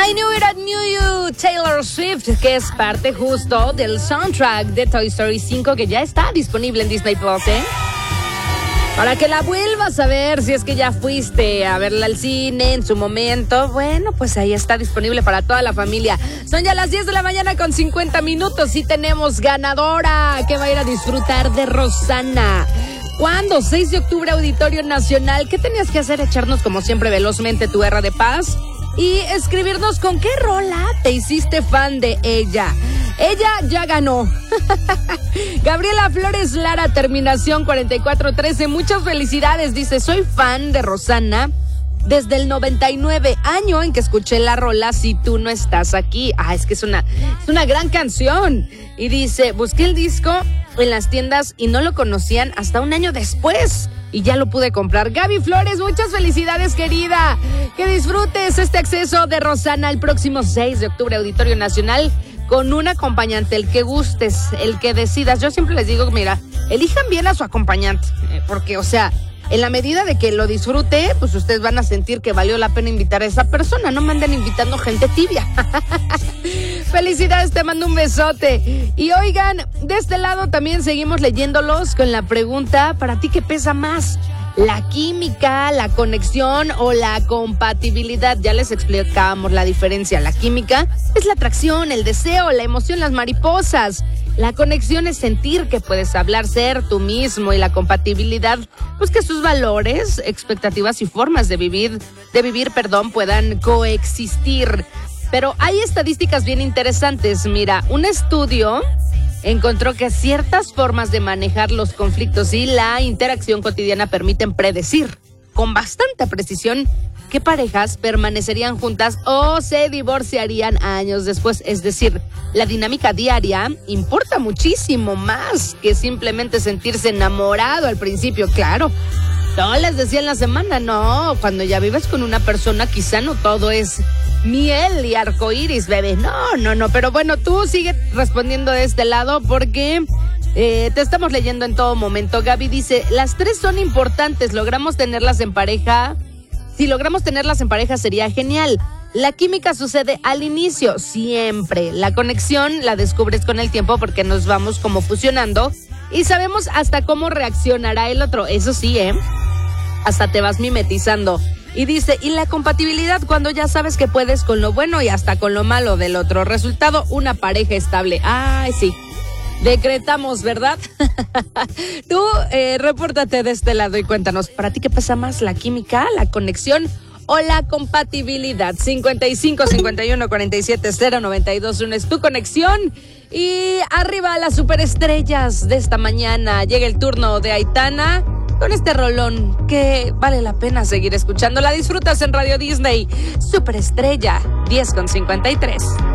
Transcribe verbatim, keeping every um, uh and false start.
I Knew It, I Knew You, Taylor Swift, que es parte justo del soundtrack de Toy Story cinco, que ya está disponible en Disney Plus, ¿eh? Para que la vuelvas a ver, si es que ya fuiste a verla al cine en su momento, bueno, pues ahí está disponible para toda la familia. Son ya las diez de la mañana con cincuenta minutos y tenemos ganadora que va a ir a disfrutar de Rosana. ¿Cuándo? seis de octubre, Auditorio Nacional. ¿Qué tenías que hacer? Echarnos como siempre velozmente tu erra de paz y escribirnos con qué rola te hiciste fan de ella. Ella ya ganó. Gabriela Flores Lara, terminación cuarenta y cuatro trece. Muchas felicidades. Dice, soy fan de Rosana desde el noventa y nueve, año en que escuché la rola Si tú no estás aquí. Ah, es que es una, es una gran canción. Y dice, busqué el disco en las tiendas y no lo conocían hasta un año después. Y ya lo pude comprar. Gaby Flores, muchas felicidades, querida. Que disfrutes este acceso de Rosana el próximo seis de octubre, Auditorio Nacional, con un acompañante, el que gustes, el que decidas. Yo siempre les digo, mira, elijan bien a su acompañante, porque, o sea, en la medida de que lo disfrute, pues ustedes van a sentir que valió la pena invitar a esa persona. No me anden invitando gente tibia. Felicidades, te mando un besote. Y oigan, de este lado también seguimos leyéndolos con la pregunta, ¿para ti qué pesa más? ¿La química, la conexión o la compatibilidad? Ya les explicábamos la diferencia. La química es la atracción, el deseo, la emoción, las mariposas. La conexión es sentir que puedes hablar, ser tú mismo, y la compatibilidad, pues que sus valores, expectativas y formas de vivir, de vivir, perdón, puedan coexistir. Pero hay estadísticas bien interesantes. Mira, un estudio encontró que ciertas formas de manejar los conflictos y la interacción cotidiana permiten predecir con bastante precisión qué parejas permanecerían juntas o se divorciarían años después. Es decir, la dinámica diaria importa muchísimo más que simplemente sentirse enamorado al principio, claro. No les decía en la semana, no, cuando ya vives con una persona quizá no todo es miel y arcoíris, bebé. No, no, no, pero bueno, tú sigue respondiendo de este lado porque eh, te estamos leyendo en todo momento. Gaby dice, las tres son importantes, logramos tenerlas en pareja. Si logramos tenerlas en pareja sería genial. La química sucede al inicio, siempre. La conexión la descubres con el tiempo porque nos vamos como fusionando y sabemos hasta cómo reaccionará el otro. Eso sí, ¿eh? Hasta te vas mimetizando. Y dice, y la compatibilidad, cuando ya sabes que puedes con lo bueno y hasta con lo malo del otro. Resultado, una pareja estable. Ay, sí. Decretamos, ¿verdad? Tú, eh, repórtate de este lado y cuéntanos, ¿para ti qué pesa más, la química, la conexión o la compatibilidad? cincuenta y cinco, cincuenta y uno, cuarenta y siete, cero, noventa y dos uno es tu conexión. Y arriba las superestrellas de esta mañana. Llega el turno de Aitana con este rolón que vale la pena seguir escuchando. La disfrutas en Radio Disney. Superestrella, diez con cincuenta y tres.